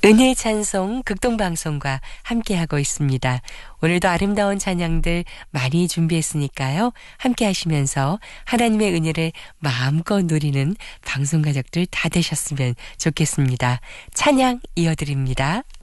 은혜의 찬송 극동방송과 함께하고 있습니다. 오늘도 아름다운 찬양들 많이 준비했으니까요. 함께 하시면서 하나님의 은혜를 마음껏 누리는 방송가족들 다 되셨으면 좋겠습니다. 찬양 이어드립니다.